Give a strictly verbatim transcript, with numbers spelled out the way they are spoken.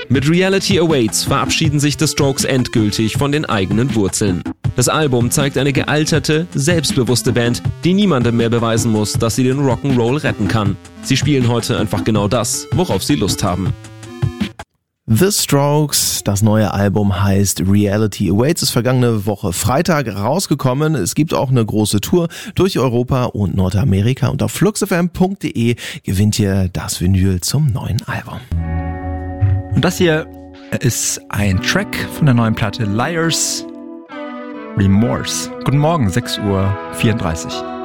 Mit Reality Awaits verabschieden sich The Strokes endgültig von den eigenen Wurzeln. Das Album zeigt eine gealterte, selbstbewusste Band, die niemandem mehr beweisen muss, dass sie den Rock'n'Roll retten kann. Sie spielen heute einfach genau das, worauf sie Lust haben. The Strokes, das neue Album heißt Reality Awaits, ist vergangene Woche Freitag rausgekommen. Es gibt auch eine große Tour durch Europa und Nordamerika und auf fluxfm punkt de gewinnt ihr das Vinyl zum neuen Album. Und das hier ist ein Track von der neuen Platte Liars Remorse. Guten Morgen, sechs Uhr vierunddreißig.